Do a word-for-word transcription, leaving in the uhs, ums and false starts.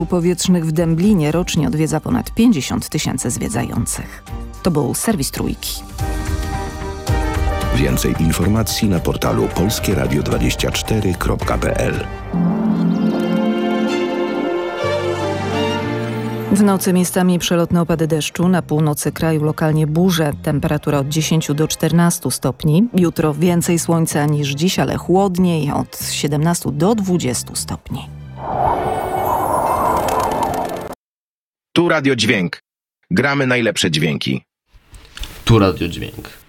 powietrznych w Dęblinie rocznie odwiedza ponad pięćdziesiąt tysięcy zwiedzających. To był serwis Trójki. Więcej informacji na portalu polskie radio dwadzieścia cztery kropka p l. W nocy miejscami przelotne opady deszczu, na północy kraju lokalnie burze, temperatura od dziesięciu do czternastu stopni. Jutro więcej słońca niż dziś, ale chłodniej, od siedemnastu do dwudziestu stopni. Tu Radio Dźwięk. Gramy najlepsze dźwięki. Tu Radio Dźwięk.